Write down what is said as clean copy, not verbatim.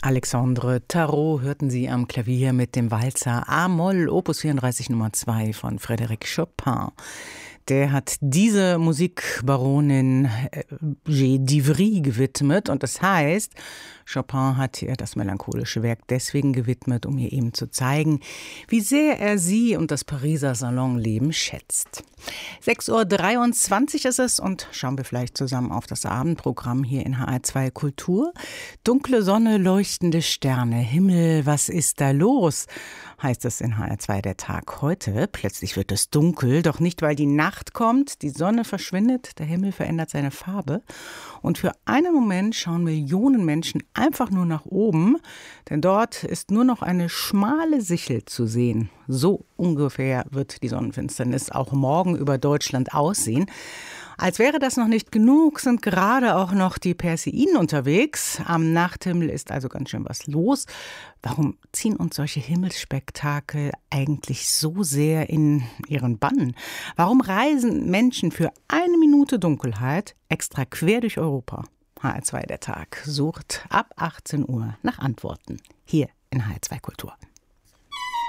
Alexandre Tarot hörten Sie am Klavier mit dem Walzer A-Moll, Opus 34 Nummer 2 von Frédéric Chopin. Der hat diese Musikbaronin G. d'Ivry gewidmet und das heißt, Chopin hat ihr das melancholische Werk deswegen gewidmet, um ihr eben zu zeigen, wie sehr er sie und das Pariser Salonleben schätzt. 6:23 Uhr ist es und schauen wir vielleicht zusammen auf das Abendprogramm hier in HR2 Kultur. Dunkle Sonne, leuchtende Sterne, Himmel, was ist da los? Heißt es in HR2 der Tag heute. Plötzlich wird es dunkel, doch nicht, weil die Nacht kommt, die Sonne verschwindet, der Himmel verändert seine Farbe. Und für einen Moment schauen Millionen Menschen einfach nur nach oben, denn dort ist nur noch eine schmale Sichel zu sehen. So ungefähr wird die Sonnenfinsternis auch morgen über Deutschland aussehen. Als wäre das noch nicht genug, sind gerade auch noch die Perseiden unterwegs. Am Nachthimmel ist also ganz schön was los. Warum ziehen uns solche Himmelsspektakel eigentlich so sehr in ihren Bann? Warum reisen Menschen für eine Minute Dunkelheit extra quer durch Europa? HR2 der Tag sucht ab 18 Uhr nach Antworten hier in HR2 Kultur.